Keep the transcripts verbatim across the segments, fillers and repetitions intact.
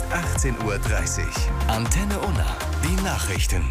achtzehn Uhr dreißig. Antenne Unna, die Nachrichten.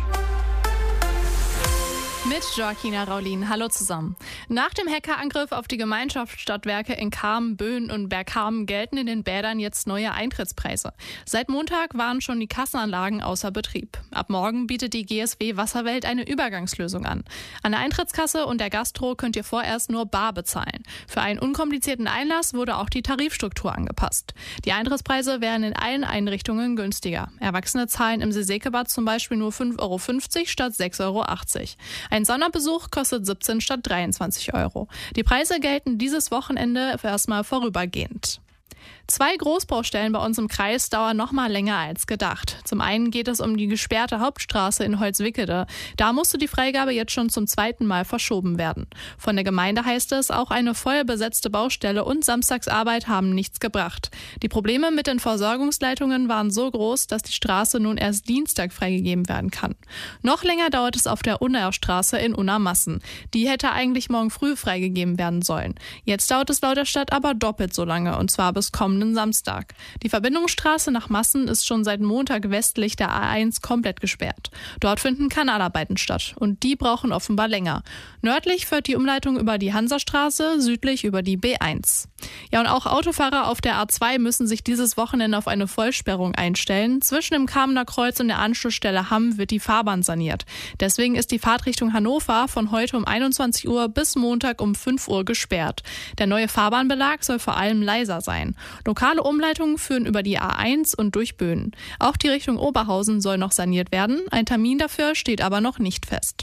Mit Joaquina Raulin. Hallo zusammen. Nach dem Hackerangriff auf die Gemeinschaftsstadtwerke in Karm, Böen und Bergkamen gelten in den Bädern jetzt neue Eintrittspreise. Seit Montag waren schon die Kassenanlagen außer Betrieb. Ab morgen bietet die G S W Wasserwelt eine Übergangslösung an. An der Eintrittskasse und der Gastro könnt ihr vorerst nur bar bezahlen. Für einen unkomplizierten Einlass wurde auch die Tarifstruktur angepasst. Die Eintrittspreise werden in allen Einrichtungen günstiger. Erwachsene zahlen im Sesekebad zum Beispiel nur fünf Euro fünfzig statt sechs Euro achtzig. Ein Sonderbesuch kostet siebzehn statt dreiundzwanzig Euro. Die Preise gelten dieses Wochenende erstmal vorübergehend. Zwei Großbaustellen bei uns im Kreis dauern noch mal länger als gedacht. Zum einen geht es um die gesperrte Hauptstraße in Holzwickede. Da musste die Freigabe jetzt schon zum zweiten Mal verschoben werden. Von der Gemeinde heißt es, auch eine voll besetzte Baustelle und Samstagsarbeit haben nichts gebracht. Die Probleme mit den Versorgungsleitungen waren so groß, dass die Straße nun erst Dienstag freigegeben werden kann. Noch länger dauert es auf der Unna-Straße in Unna-Massen. Die hätte eigentlich morgen früh freigegeben werden sollen. Jetzt dauert es laut der Stadt aber doppelt so lange, und zwar bis kommenden Samstag. Die Verbindungsstraße nach Massen ist schon seit Montag westlich der A eins komplett gesperrt. Dort finden Kanalarbeiten statt und die brauchen offenbar länger. Nördlich führt die Umleitung über die Hansastraße, südlich über die B eins. Ja, und auch Autofahrer auf der A zwei müssen sich dieses Wochenende auf eine Vollsperrung einstellen. Zwischen dem Kamener Kreuz und der Anschlussstelle Hamm wird die Fahrbahn saniert. Deswegen ist die Fahrt Richtung Hannover von heute um einundzwanzig Uhr bis Montag um fünf Uhr gesperrt. Der neue Fahrbahnbelag soll vor allem leiser sein. Lokale Umleitungen führen über die A eins und durch Böen. Auch die Richtung Oberhausen soll noch saniert werden. Ein Termin dafür steht aber noch nicht fest.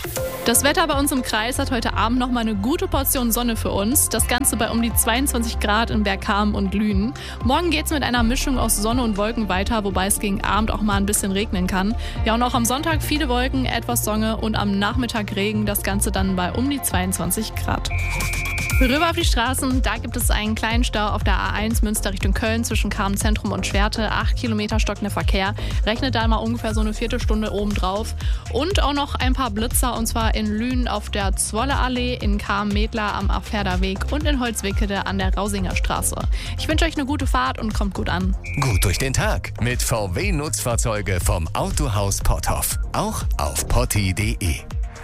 Das Wetter bei uns im Kreis hat heute Abend noch mal eine gute Portion Sonne für uns. Das Ganze bei um die zweiundzwanzig Grad in Bergkamen und Lünen. Morgen geht's mit einer Mischung aus Sonne und Wolken weiter, wobei es gegen Abend auch mal ein bisschen regnen kann. Ja, und auch am Sonntag viele Wolken, etwas Sonne und am Nachmittag Regen. Das Ganze dann bei um die zweiundzwanzig Grad. Rüber auf die Straßen, da gibt es einen kleinen Stau auf der A eins Münster Richtung Köln zwischen Karm Zentrum und Schwerte. Acht Kilometer stockender Verkehr. Rechnet da mal ungefähr so eine Viertelstunde obendrauf. Und auch noch ein paar Blitzer, und zwar in Lünen auf der Zwolleallee, in Karm-Medler am Afferderweg und in Holzwickede an der Rausinger Straße. Ich wünsche euch eine gute Fahrt und kommt gut an. Gut durch den Tag mit V W-Nutzfahrzeuge vom Autohaus Potthoff. Auch auf potti punkt de.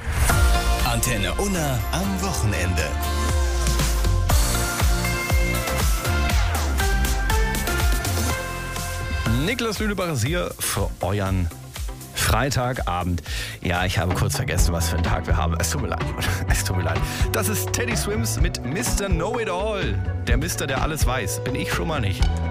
Antenne Unna am Wochenende. Niklas Lünebacher ist hier für euren Freitagabend. Ja, ich habe kurz vergessen, was für einen Tag wir haben. Es tut mir leid. Es tut mir leid. Das ist Teddy Swims mit Mister Know-It-All. Der Mister, der alles weiß. Bin ich schon mal nicht.